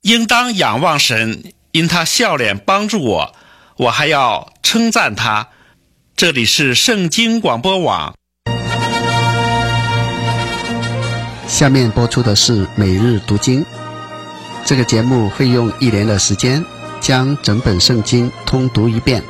应当仰望神，因他笑脸帮助我，我还要称赞他。这里是圣经广播网。 下面播出的是每日读经。这个节目会用1年的时间将整本圣经通读一遍。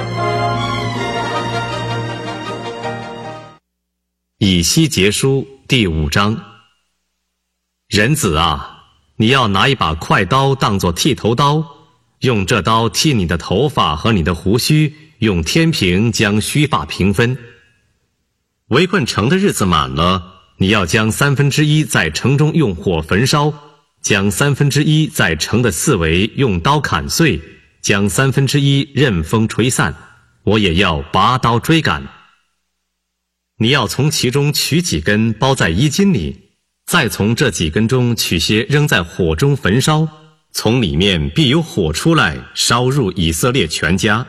以西结书第5章。人子啊，你要拿一把快刀当作剃头刀，用这刀剃你的头发和你的胡须，用天平将须发平分。围困城的日子满了，你要将1/3在城中用火焚烧，将1/3在城的四围用刀砍碎，将1/3任风吹散，我也要拔刀追赶。你要从其中取几根包在衣襟里，再从这几根中取些扔在火中焚烧，从里面必有火出来，烧入以色列全家。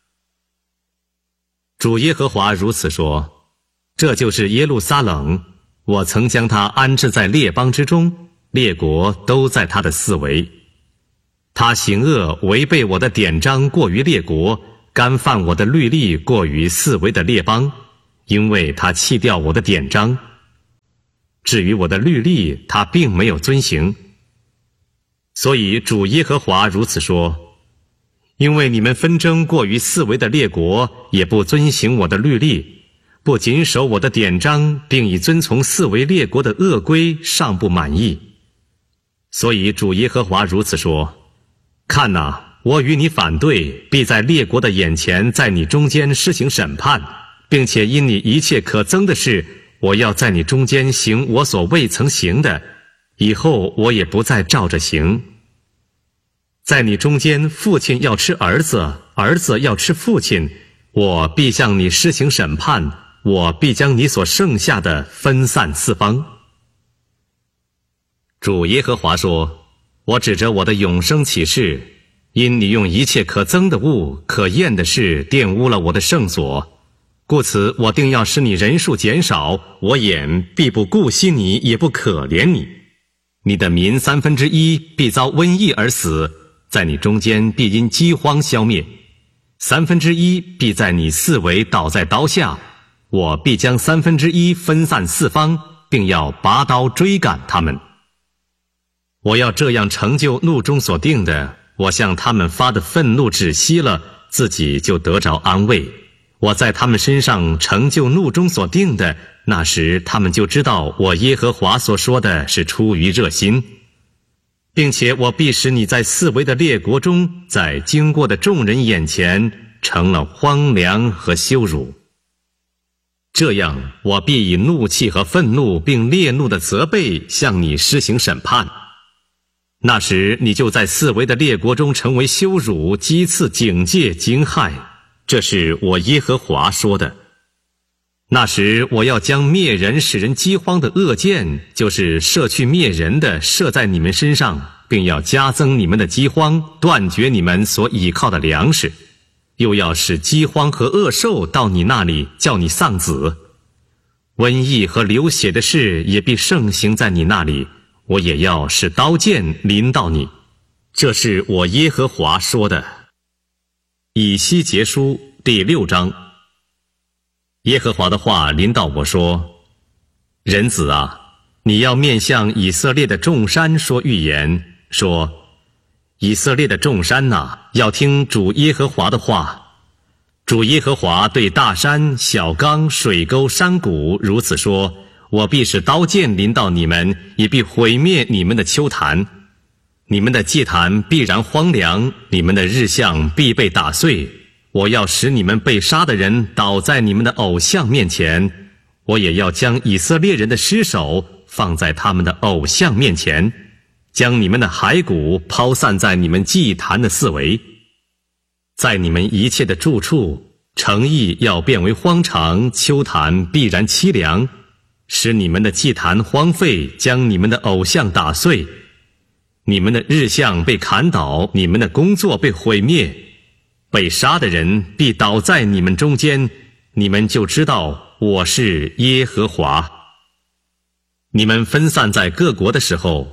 主耶和华如此说：这就是耶路撒冷，我曾将他安置在列邦之中，列国都在他的四围。他行恶，违背我的典章过于列国，干犯我的律例过于四围的列邦，因为他弃掉我的典章。至于我的律例，他并没有遵行。所以主耶和华如此说：因为你们纷争过于四围的列国，也不遵行我的律例，不谨守我的典章，并以遵从四围列国的恶规，尚不满意。所以主耶和华如此说：看哪，我与你反对，必在列国的眼前在你中间施行审判，并且因你一切可憎的事，我要在你中间行我所未曾行的，以后我也不再照着行。在你中间，父亲要吃儿子，儿子要吃父亲，我必向你施行审判，我必将你所剩下的分散四方。主耶和华说：我指着我的永生起誓，因你用一切可憎的物、可厌的事玷污了我的圣所，故此我定要使你人数减少，我眼必不顾惜你，也不可怜你。你的民1/3必遭瘟疫而死，在你中间必因饥荒消灭，1/3必在你四围倒在刀下，我必将1/3分散四方，并要拔刀追赶他们。我要这样成就怒中所定的，我向他们发的愤怒止息了，自己就得着安慰。我在他们身上成就怒中所定的，那时他们就知道我耶和华所说的是出于热心，并且我必使你在四围的列国中，在经过的众人眼前成了荒凉和羞辱。这样，我必以怒气和愤怒并烈怒的责备向你施行审判。那时你就在四围的列国中成为羞辱、讥刺、警戒、惊骇，这是我耶和华说的。那时我要将灭人使人饥荒的恶箭，就是射去灭人的，射在你们身上，并要加增你们的饥荒，断绝你们所倚靠的粮食，又要使饥荒和恶兽到你那里，叫你丧子。瘟疫和流血的事也必盛行在你那里，我也要使刀剑临到你。这是我耶和华说的。以西结书第6章。耶和华的话临到我说：人子啊，你要面向以色列的众山说预言，说：以色列的众山哪，要听主耶和华的话。主耶和华对大山、小冈、水沟、山谷如此说：我必使刀剑临到你们，也必毁灭你们的丘坛。你们的祭坛必然荒凉，你们的日像必被打碎。我要使你们被杀的人倒在你们的偶像面前，我也要将以色列人的尸首放在他们的偶像面前，将你们的骸骨抛散在你们祭坛的四围。在你们一切的住处，城邑要变为荒场，丘坛必然凄凉，使你们的祭坛荒废，将你们的偶像打碎。你们的日像被砍倒，你们的工作被毁灭，被杀的人必倒在你们中间，你们就知道我是耶和华。你们分散在各国的时候，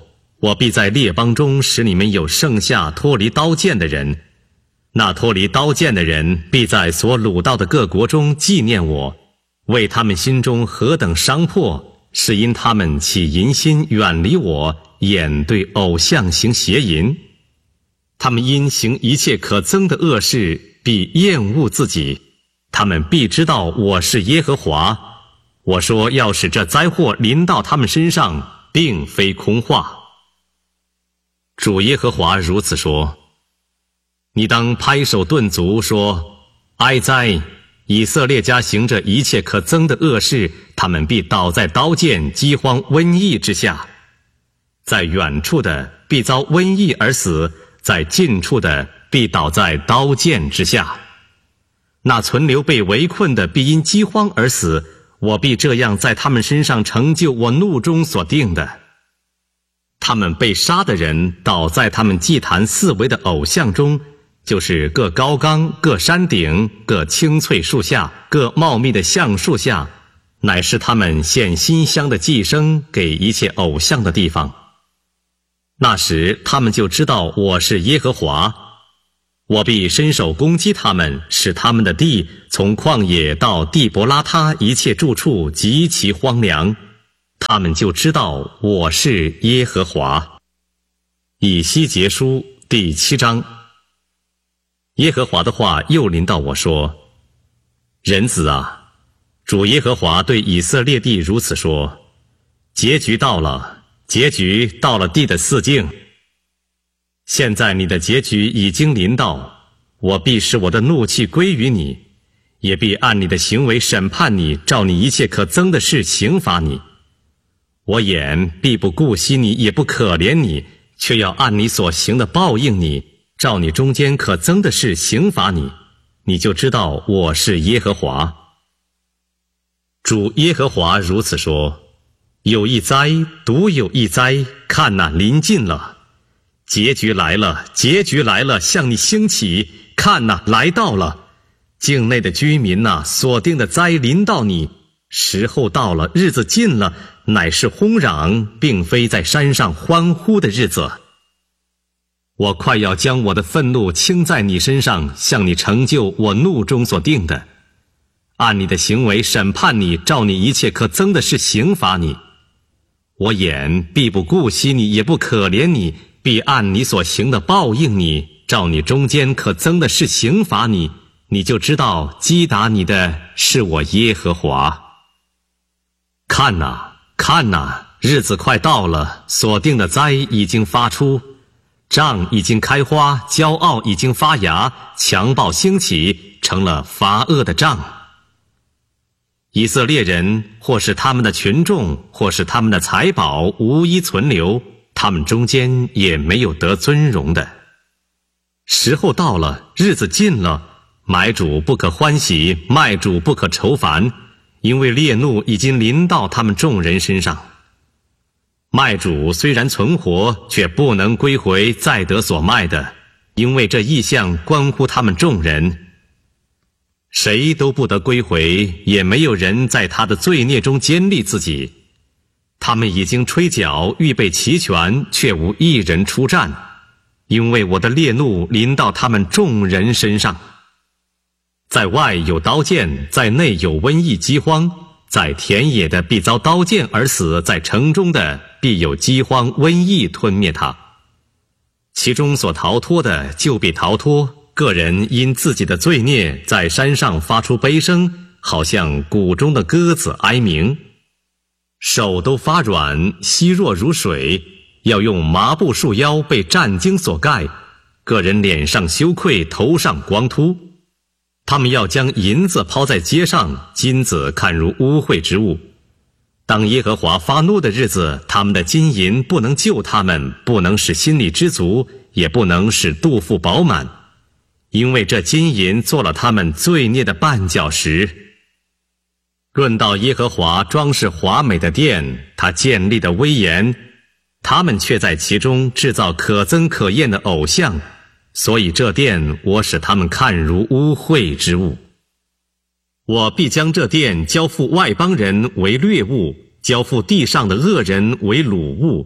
我必在列邦中使你们有剩下脱离刀剑的人，那脱离刀剑的人必在所掳到的各国中纪念我，为他们心中何等伤迫，是因他们起淫心远离我，眼对偶像行邪淫。他们因行一切可憎的恶事，必厌恶自己。他们必知道我是耶和华。我说要使这灾祸临到他们身上，并非空话。主耶和华如此说：你当拍手顿足，说：哀哉！以色列家行着一切可憎的恶事，他们必倒在刀剑、饥荒、瘟疫之下。在远处的必遭瘟疫而死，在近处的必倒在刀剑之下。那存留被围困的必因饥荒而死，我必这样在他们身上成就我怒中所定的。他们被杀的人倒在他们祭坛四围的偶像中，就是各高冈、各山顶、各青翠树下、各茂密的橡树下，乃是他们献馨香的祭牲给一切偶像的地方。那时他们就知道我是耶和华。我必伸手攻击他们，使他们的地从旷野到地伯拉他一切住处极其荒凉，他们就知道我是耶和华。以西结书第7章。耶和华的话又临到我说：人子啊，主耶和华对以色列地如此说：结局到了，结局到了地的四境。现在你的结局已经临到，我必使我的怒气归于你，也必按你的行为审判你，照你一切可憎的事刑罚你。我眼必不顾惜你，也不可怜你，却要按你所行的报应你，照你中间可憎的事刑罚你，你就知道我是耶和华。主耶和华如此说：有一灾，独有一灾，看哪，临近了。结局来了，结局来了，向你兴起，看哪，来到了。境内的居民哪，所定的灾临到你，时候到了，日子近了，乃是轰嚷，并非在山上欢呼的日子。我快要将我的愤怒倾在你身上，向你成就我怒中所定的，按你的行为审判你，照你一切可憎的事刑罚你。我眼必不顾惜你，也不可怜你，必按你所行的报应你，照你中间可憎的事刑罚你，你就知道击打你的是我耶和华。看哪，看哪，日子快到了，所定的灾已经发出，杖已经开花，骄傲已经发芽，强暴兴起，成了罚恶的杖。以色列人或是他们的群众，或是他们的财宝，无一存留，他们中间也没有得尊荣的。时候到了，日子近了，买主不可欢喜，卖主不可愁烦，因为烈怒已经临到他们众人身上。卖主虽然存活，却不能归回再得所卖的，因为这异象关乎他们众人。谁都不得归回，也没有人在他的罪孽中坚立自己。他们已经吹角，预备齐全，却无一人出战，因为我的烈怒临到他们众人身上。在外有刀剑，在内有瘟疫饥荒，在田野的必遭刀剑而死，在城中的必有饥荒瘟疫吞灭他。其中所逃脱的就必逃脱，个人因自己的罪孽在山上发出悲声，好像谷中的鸽子哀鸣。手都发软，稀弱如水，要用麻布束腰，被战惊所盖，个人脸上羞愧，头上光秃。他们要将银子抛在街上，金子看如污秽之物。当耶和华发怒的日子，他们的金银不能救他们，不能使心里知足，也不能使肚腹饱满，因为这金银做了他们罪孽的绊脚石。论到耶和华装饰华美的殿，他建立的威严，他们却在其中制造可憎可厌的偶像，所以这殿我使他们看如污秽之物。我必将这殿交付外邦人为掠物，交付地上的恶人为掳物，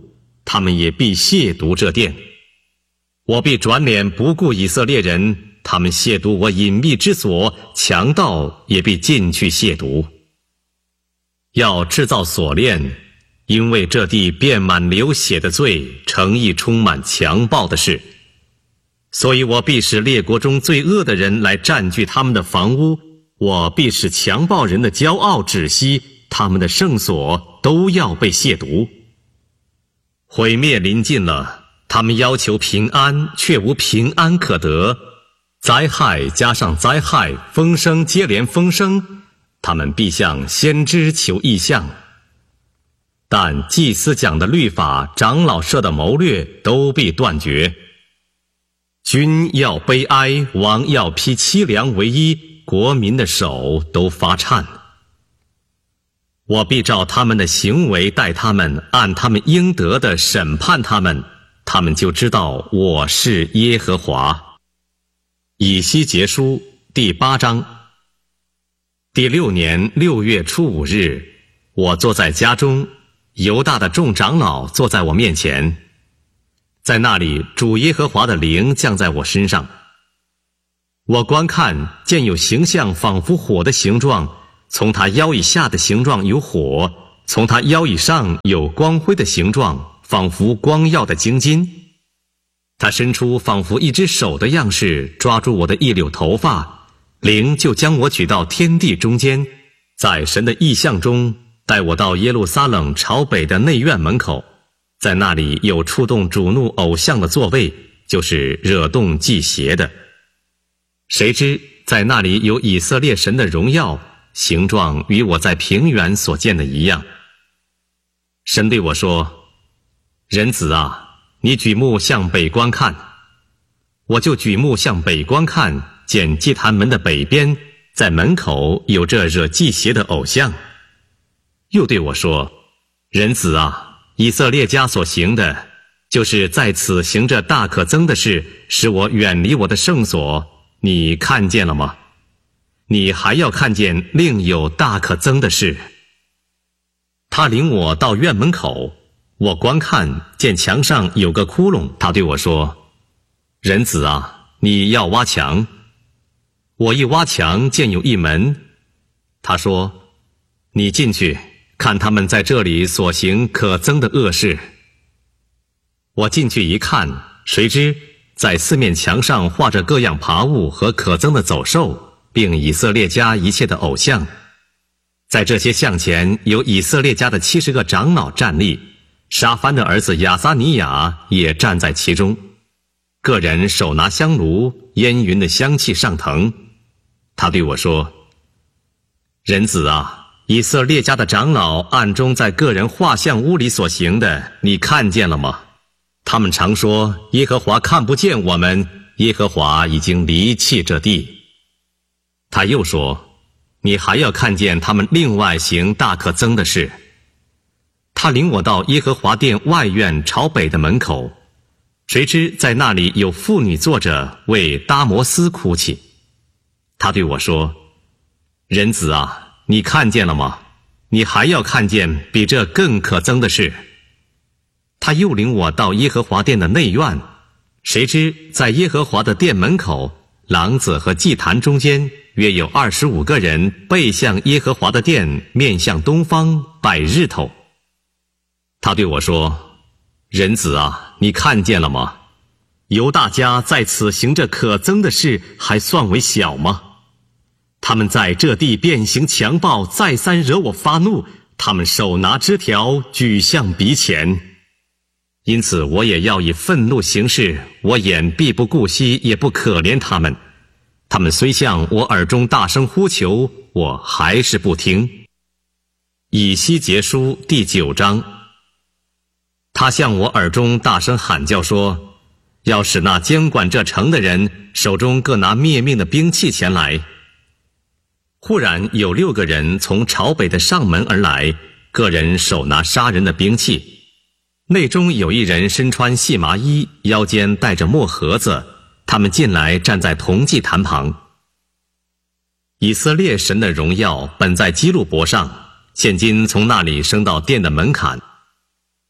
他们也必亵渎这殿。我必转脸不顾以色列人，他们亵渎我隐秘之所，强盗也必进去亵渎。要制造锁链，因为这地遍满流血的罪，诚意充满强暴的事，所以我必使列国中最恶的人来占据他们的房屋，我必使强暴人的骄傲止息，他们的圣所都要被亵渎。毁灭临近了，他们要求平安，却无平安可得，灾害加上灾害，风声接连风声，他们必向先知求异象。但祭司讲的律法，长老设的谋略，都必断绝。君要悲哀，王要披凄凉为衣，国民的手都发颤。我必照他们的行为待他们，按他们应得的审判他们，他们就知道我是耶和华。以西结书第8章。第6年6月初5日，我坐在家中，犹大的众长老坐在我面前，在那里主耶和华的灵降在我身上。我观看，见有形象仿佛火的形状，从他腰以下的形状有火，从他腰以上有光辉的形状，仿佛光耀的精金。他伸出仿佛一只手的样式，抓住我的一绺头发，灵就将我举到天地中间，在神的异象中带我到耶路撒冷朝北的内院门口，在那里有触动主怒偶像的座位，就是惹动祭邪的。谁知在那里有以色列神的荣耀，形状与我在平原所见的一样。神对我说：人子啊，你举目向北观看。我就举目向北观看，见祭坛门的北边，在门口有这惹祭邪的偶像。又对我说：人子啊，以色列家所行的，就是在此行着大可憎的事，使我远离我的圣所，你看见了吗？你还要看见另有大可憎的事。他领我到院门口，我观看，见墙上有个窟窿，他对我说：人子啊，你要挖墙。我一挖墙，见有一门。他说：你进去，看他们在这里所行可憎的恶事。我进去一看，谁知在四面墙上画着各样爬物和可憎的走兽，并以色列家一切的偶像。在这些像前有以色列家的70个长老站立，沙番的儿子亚撒尼亚也站在其中，个人手拿香炉，烟云的香气上腾。他对我说：人子啊，以色列家的长老暗中在个人画像屋里所行的，你看见了吗？他们常说耶和华看不见我们，耶和华已经离弃这地。他又说：你还要看见他们另外行大可憎的事。他领我到耶和华殿外院朝北的门口，谁知在那里有妇女坐着，为达摩斯哭泣。他对我说：人子啊，你看见了吗？你还要看见比这更可憎的事。他又领我到耶和华殿的内院，谁知在耶和华的殿门口，廊子和祭坛中间约有25个人背向耶和华的殿，面向东方拜日头。他对我说：人子啊，你看见了吗？犹大家在此行着可憎的事，还算为小吗？他们在这地变行强暴，再三惹我发怒，他们手拿枝条举向鼻前。因此我也要以愤怒行事，我眼必不顾惜，也不可怜他们。他们虽向我耳中大声呼求，我还是不听。以西结书第9章。他向我耳中大声喊叫说：要使那监管这城的人手中各拿灭命的兵器前来。忽然有6个人从朝北的上门而来，个人手拿杀人的兵器。内中有一人身穿细麻衣，腰间带着墨盒子，他们进来站在铜祭坛旁。以色列神的荣耀本在基路伯上，现今从那里升到殿的门槛。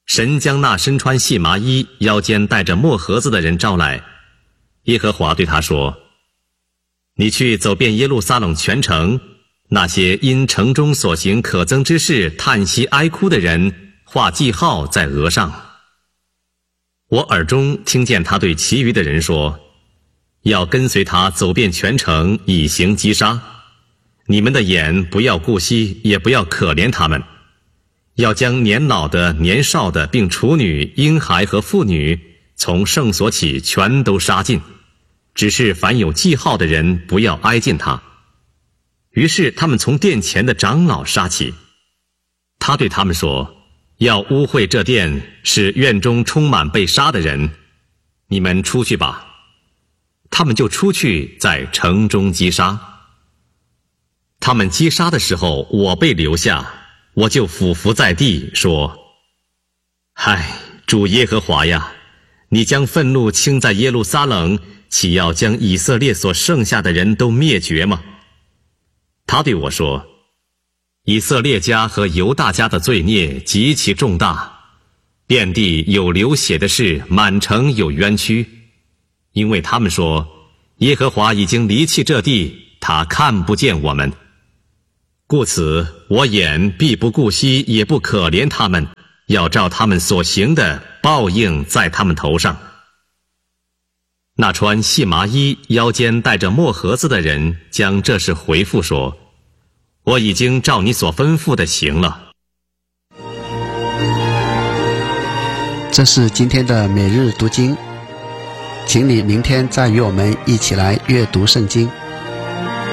神将那身穿细麻衣、腰间带着墨盒子的人招来。耶和华对他说：你去走遍耶路撒冷全城，那些因城中所行可憎之事叹息哀哭的人，画记号在额上。我耳中听见他对其余的人说：要跟随他走遍全城，以行击杀。你们的眼不要顾惜，也不要可怜他们，要将年老的、年少的，并处女、婴孩和妇女，从圣所起全都杀尽。只是凡有记号的人，不要挨近他。于是他们从殿前的长老杀起。他对他们说：要污秽这殿，使院中充满被杀的人，你们出去吧。他们就出去，在城中击杀。他们击杀的时候，我被留下，我就俯伏在地说：唉，主耶和华呀，你将愤怒倾在耶路撒冷，岂要将以色列所剩下的人都灭绝吗？他对我说：以色列家和犹大家的罪孽极其重大，遍地有流血的事，满城有冤屈，因为他们说耶和华已经离弃这地，他看不见我们。故此我眼必不顾惜，也不可怜他们，要照他们所行的报应在他们头上。那穿细麻衣、腰间带着墨盒子的人将这事回复说：我已经照你所吩咐的行了。 这是今天的每日读经，请你明天再与我们一起来阅读圣经。